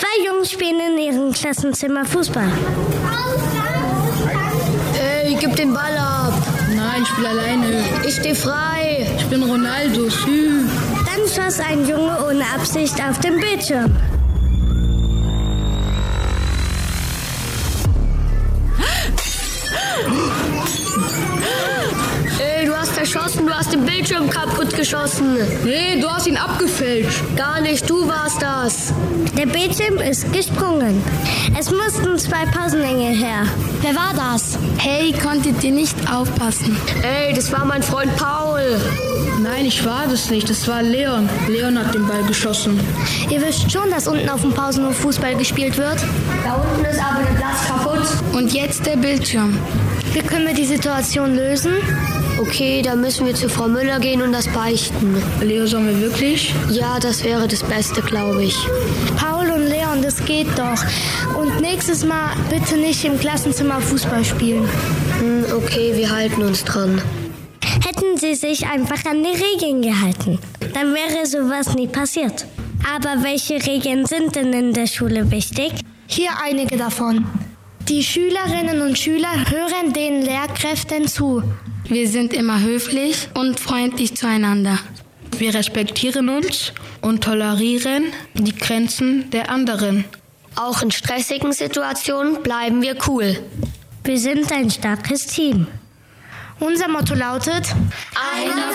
2 Jungs spielen in ihrem Klassenzimmer Fußball. Ey, gib den Ball ab. Nein, ich spiele alleine. Ich stehe frei. Ich bin Ronaldo. Dann schoss ein Junge ohne Absicht auf den Bildschirm. Ey, du hast verschossen, du hast den Bildschirm kaputt geschossen. Nee, du hast ihn abgefälscht. Gar nicht, du warst das. Der Bildschirm ist gesprungen. Es mussten 2 Pausenengel her. Wer war das? Hey, konntet ihr nicht aufpassen? Ey, das war mein Freund Paul. Nein, ich war das nicht. Das war Leon. Leon hat den Ball geschossen. Ihr wisst schon, dass unten auf dem Pausenhof Fußball gespielt wird? Da unten ist aber der Platz kaputt. Und jetzt der Bildschirm. Wie können wir die Situation lösen? Okay, dann müssen wir zu Frau Müller gehen und das beichten. Leo, sollen wir wirklich? Ja, das wäre das Beste, glaube ich. Paul und Leon, das geht doch. Und nächstes Mal bitte nicht im Klassenzimmer Fußball spielen. Okay, wir halten uns dran. Hätten sie sich einfach an die Regeln gehalten, dann wäre sowas nie passiert. Aber welche Regeln sind denn in der Schule wichtig? Hier einige davon. Die Schülerinnen und Schüler hören den Lehrkräften zu. Wir sind immer höflich und freundlich zueinander. Wir respektieren uns und tolerieren die Grenzen der anderen. Auch in stressigen Situationen bleiben wir cool. Wir sind ein starkes Team. Unser Motto lautet: Einer